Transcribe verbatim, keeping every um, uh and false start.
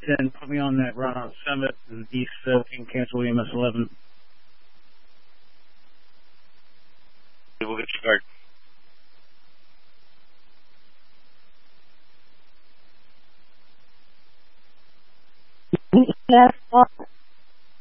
ten, put me on that Route seven, East uh, King Cancel E M S eleven. We'll get started. Yes,